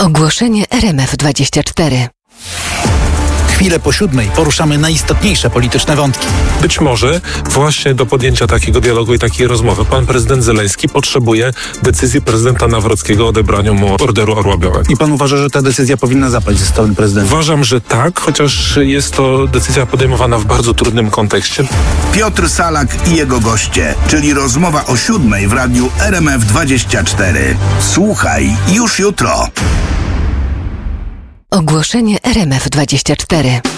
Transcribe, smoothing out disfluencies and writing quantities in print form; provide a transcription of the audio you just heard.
Ogłoszenie RMF24. Chwilę po 7 poruszamy najistotniejsze polityczne wątki. Być może właśnie do podjęcia takiego dialogu i takiej rozmowy pan prezydent Zełenski potrzebuje decyzji prezydenta Nawrockiego o odebraniu mu Orderu Orła Białego. I pan uważa, że ta decyzja powinna zapaść ze strony prezydenta? Uważam, że tak, chociaż jest to decyzja podejmowana w bardzo trudnym kontekście. Piotr Salak i jego goście, czyli rozmowa o 7 w radiu RMF24. Słuchaj już jutro. Ogłoszenie RMF24.